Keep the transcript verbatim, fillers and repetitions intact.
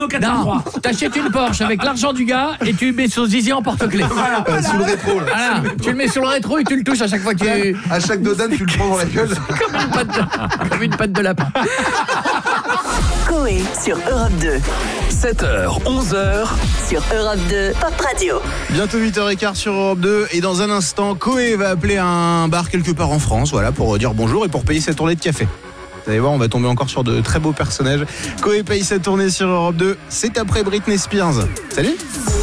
quatre cent trois. T'achètes une Porsche avec l'argent du gars et tu le mets sur Zizi en porte-clés. Voilà. Euh, sous le rétro. Là. Voilà. Tu le mets sur le rétro et tu le touches à chaque fois que tu... À chaque dodane, tu le prends dans la gueule. Comme une patte de, comme une patte de lapin. Coé sur Europe deux. sept heures, onze heures. Sur Europe deux, Pop Radio. Bientôt huit heures quinze sur Europe deux. Et dans un instant, Coé va appeler un bar quelque part en France, voilà, pour dire bonjour et pour payer sa tournée de café. Vous allez voir, on va tomber encore sur de très beaux personnages. Coé paye sa tournée sur Europe deux. C'est après Britney Spears. Salut.